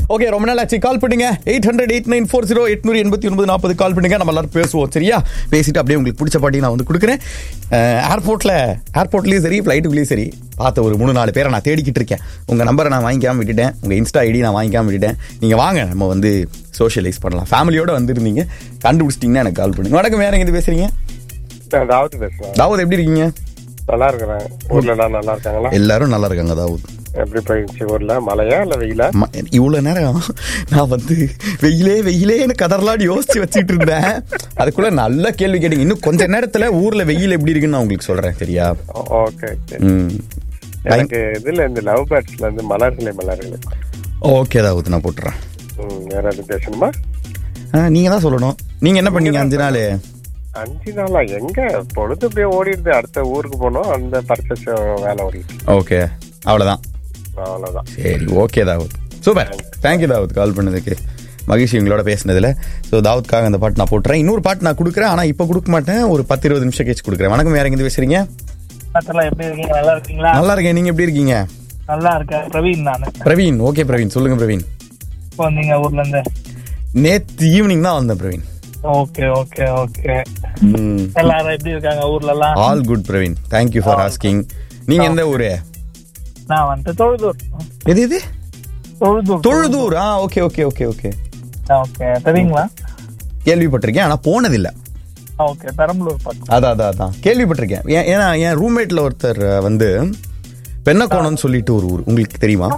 Okay, ரொம்ப நாள் ஆச்சு. கால் பண்ணுங்க 800-8940-889 கால் பண்ணுங்க. நம்ம எல்லாரும் பேசுவோம். சரியா? பேசிட்டு அப்படியே உங்களுக்கு பிடிச்ச பாட்டி நான் வந்து கொடுக்குறேன். ஏர்போர்ட்லயும் சரி, ஃபிளைட்டுக்குள்ளேயும் சரி, பார்த்த ஒரு 3-4 பேரை நான் தேடிக்கிட்டு இருக்கேன். உங்க நம்பரை நான் வாங்கிக்காம விட்டுட்டேன், உங்க இன்ஸ்டா ஐடி நான் வாங்கிக்காம விட்டுட்டேன். நீங்க வாங்க, நம்ம வந்து சோஷியலைஸ் பண்ணலாம். ஃபேமிலியோட வந்துருந்தீங்க, கண்டுபிடிச்சிட்டீங்கன்னா எனக்கு கால் பண்ணுங்க. வணக்கம், வேற எங்க பேசுறீங்க? தாவூத் பேசுறேன். தாவூத், எப்படி இருக்கீங்க? நல்லா இருக்கிறேன். ஊர்ல எல்லாம் நல்லா இருக்காங்களா? எல்லாரும் நல்லா இருக்காங்க. தாவூத், எப்படி போயிடுச்சு ஊர்ல? மழையா இல்ல வெயிலா? இவ்வளவு நேரம் நான் வந்து வெயிலேன்னு கதறலாடி யோசிச்சு வச்சுட்டு இருந்தேன். அதுக்குள்ள நல்ல கேள்வி கேட்டீங்க. இன்னும் கொஞ்ச நேரத்துல ஊர்ல வெயில் எப்படி இருக்குன்னு நான் உங்களுக்கு சொல்றேன். சரியா? ஓகே. எனக்கு இதுல இந்த லவ் பேர்ட்ஸ்ல இருந்து மலர்களே. ஓகே தாவூத், நான் போட்டுறேன். வேற எதுவும் பேசணுமா? நீங்க தான் சொல்லணும். நீங்க என்ன பண்ணீங்க 5 நாள்? 5 நாளா எங்க பொழுது அப்படியே ஓடிடுது. அடுத்த ஊருக்கு போனோம், அந்த பர்ச்சேஸ் வேலை ஓடிடுது. ஓகே, அவ்வளவுதான். சரி, okay Dawood, super. Thank you Dawood, கால் பண்ணதுக்கு. மகிழ்ச்சி உங்களோட பேசினதுல. ஸோ தாவூத்காக அந்த பாட்டு நான் போட்டுறேன். இன்னொரு பாட்டு நான் கொடுக்குறேன், ஆனால் இப்போ கொடுக்க மாட்டேன். ஒரு 10-20 நிமிஷம் கழிச்சு கொடுக்குறேன். வணக்கம், வேற எங்க பேசுறீங்க? எப்படி இருக்கீங்க? நல்லா இருக்கீங்களா? நல்லா இருக்கேன். நீங்க எப்படி இருக்கீங்க? நல்லா இருக்கேன். பிரவீன் நானு. பிரவீன், ஓகே பிரவீன், சொல்லுங்க பிரவீன். இப்போ வந்தீங்க ஊர்ல இருந்து? நேத்து ஈவினிங் தான் வந்தேன் பிரவீன். ஓகே. எல்லாரும் எப்படி இருக்காங்க ஊர்ல எல்லாம்? All good Praveen, thank you for asking. நீங்க எந்த ஊரு? நான் வந்து தொழுதூர். எது? தொழுதூர். ஓகே. ஓகே, தெரியுங்களா? கேள்விப்பட்டிருக்கேன், ஆனா போனதில்லை. ஓகே, பெரம்பலூர் பக்கம். அதான் கேள்விப்பட்டிருக்கேன். ஏன்னா என் ரூம்மேட்ல ஒருத்தர் வந்து பெண்ணக்கோணம்னு சொல்லிட்டு ஒரு ஊர், உங்களுக்கு தெரியுமா?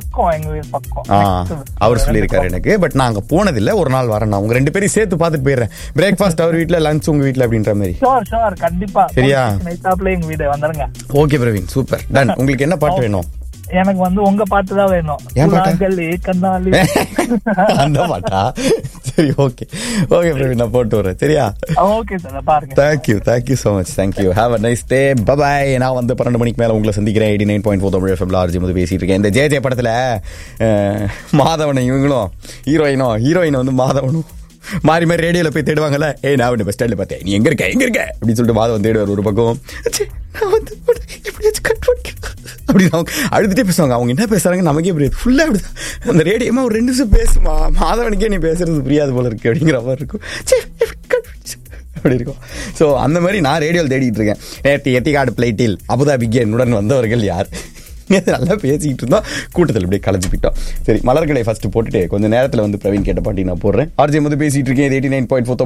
அவர் சொல்லியிருக்காரு எனக்கு. பட் நான் அங்க போனதில்லை. ஒரு நாள் வரேன், நான் உங்க 2 பேரையும் சேர்த்து பார்த்துட்டு போயிடுறேன். பிரேக்ஃபாஸ்ட் அவர் வீட்டுல, லஞ்ச் உங்க வீட்டுல அப்படின்ற மாதிரி. கண்டிப்பா. சரியா? எங்க வீடு வந்துருங்க. Okay Praveen, super, ton. உங்களுக்கு என்ன பாட்டு வேணும்? எனக்கு வந்து உங்க பாட்டு தான் வேணும். அந்த பாட்டா? சரி, ஓகே பிரவீன், நான் போட்டு வரேன். சரியா? ஓகே சார், பாருங்க. Thank you so much. Thank you. Have a nice day. bye bye. நான் வந்து 12 மணிக்கு மேல உங்களை சந்திக்கிறேன். 89.4 தமிழ் FM ஆர்ஜி வந்து பேசிட்டு இருக்கேன். இந்த ஜே படத்துல மாதவனை இவங்களும் ஹீரோயின் வந்து மாதவனும் மாறி ரேடியோல போய் தேடுவாங்கல்ல. நான் வந்து பஸ் ஸ்டாண்ட்ல பார்த்தேன், நீ எங்க இருக்க அப்படின்னு சொல்லிட்டு மாதவன் தேடுவார். ஒரு பக்கம் அப்படின்னு அழுதுட்டே பேசுவாங்க. அவங்க என்ன பேசுறாங்க நமக்கே புரியாது. ஃபுல்லா அப்படிதான். அந்த ரேடியோமா ஒரு 2 நிமிஷம் பேசுமா, மாதவனுக்கே நீ பேசுறது புரியாது போல இருக்கு அப்படிங்கிற மாதிரி இருக்கும். அப்படி இருக்கும். ஸோ அந்த மாதிரி நான் ரேடியோவில் தேடிட்டு இருக்கேன். நேற்று எத்திகாடு பிளைட்டில் அபுதாபிக்கு என்னுடன் வந்தவர்கள் யார்? நல்லா பேசிக்கிட்டு இருந்தோம், கூட்டத்தில் இப்படியே கலந்து போயிட்டோம். சரி, மலர்களை ஃபர்ஸ்ட் போட்டுட்டு கொஞ்சம் நேரத்தில் வந்து பிரவீன் கேட்ட பாட்டி நான் போடுறேன். ஆர்ஜே வந்து பேசிட்டு இருக்கேன். 89.4